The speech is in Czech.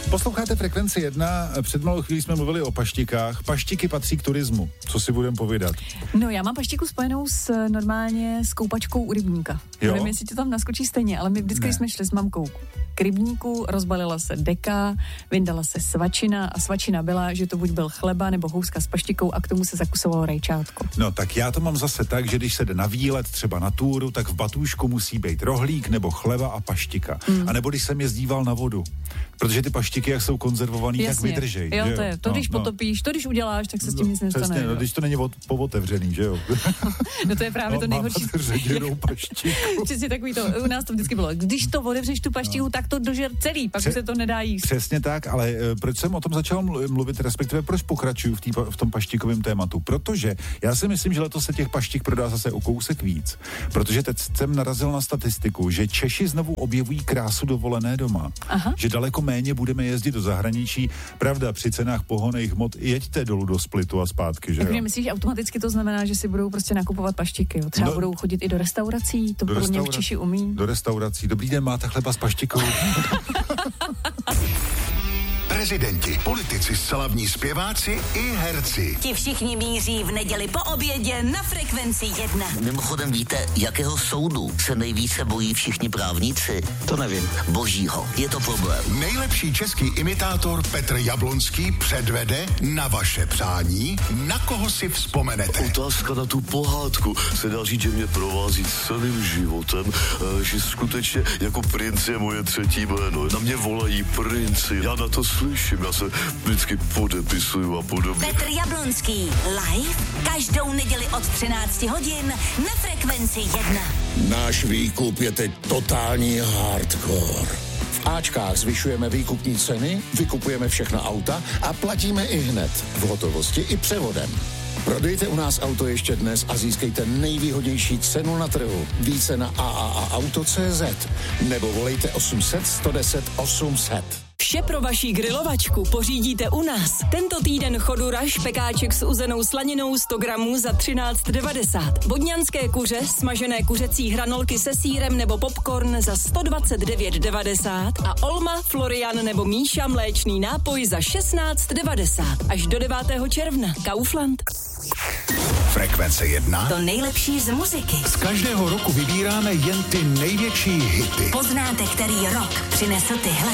Posloucháte Frekvenci 1, před malou chvílí jsme mluvili o paštikách. Paštiky patří k turismu, co si budeme povídat. No, já mám paštiku spojenou normálně s koupačkou u rybníka. Jo? Nevím, jestli ti tam naskočí stejně, ale my vždycky, když jsme šli s mamkou k rybníku, rozbalila se deka, vyndala se svačina a svačina byla, že to buď byl chleba nebo houska s paštikou a k tomu se zakusovalo rajčátko. No tak já to mám zase tak, že když se jde na výlet, třeba na túru, tak v batůžku musí být rohlík nebo chleba a paštika. A nebo když jsem jezdíval na vodu, protože ty paštiky, jak jsou konzervovaný, tak vydržej. Jo, to je. To, když potopíš, to, když uděláš, tak se s tím nic nestane. Přesně, když to není pootevřený, že jo? No to je právě to nejhorší. Přesně takový to, u nás to vždycky bylo. Když to otevřeš tu paštiku, tak to dožer celý, pak se to nedá jíst. Přesně tak, ale proč jsem o tom začal mluvit, respektive proč pokračuju v tom paštikovém tématu? Protože já si myslím, že letos se těch paštik prodá zase o kousek víc. Protože teď jsem narazil na statistiku, že Češi znovu objevují krásu dovolené doma. Aha. Že daleko méně budeme jezdit do zahraničí. Pravda, při cenách pohonných hmot jeďte dolů do Splitu a zpátky, že jo? Myslíš, že automaticky to znamená, že si budou prostě nakupovat paštiky, jo? Třeba budou chodit i do restaurací, to pro mě v Češi umí. Do restaurací. Dobrý den, máte chleba s paštikou? Prezidenti, politici, slavní zpěváci i herci. Ti všichni míří v neděli po obědě na Frekvenci 1. Mimochodem víte, jakého soudu se nejvíce bojí všichni právníci? To nevím. Božího. Je to problém. Nejlepší český imitátor Petr Jablonský předvede na vaše přání, na koho si vzpomenete. Otázka na tu pohádku se dá říct, že mě provází celým životem, že skutečně jako princ je moje třetí jméno. Na mě volají princi, já na to slyším, já se vždycky podepisuju a podobně. Petr Jablonský live každou neděli od 13 hodin na Frekvenci 1. Náš výkup je teď totální hardcore. V Ačkách zvyšujeme výkupní ceny, vykupujeme všechna auta a platíme i hned, v hotovosti i převodem. Prodejte u nás auto ještě dnes a získejte nejvýhodnější cenu na trhu. Více na AAAauto.cz nebo volejte 800 110 800. Vše pro vaši grilovačku pořídíte u nás. Tento týden chodu Rush pekáček s uzenou slaninou 100 gramů za 13,90. Vodňanské kuře, smažené kuřecí hranolky se sýrem nebo popcorn za 129,90 a Olma, Florian nebo Míša mléčný nápoj za 16,90. Až do 9. června. Kaufland. Frekvence 1. To nejlepší z muziky. Z každého roku vybíráme jen ty největší hity. Poznáte, který rok přinesl tyhle.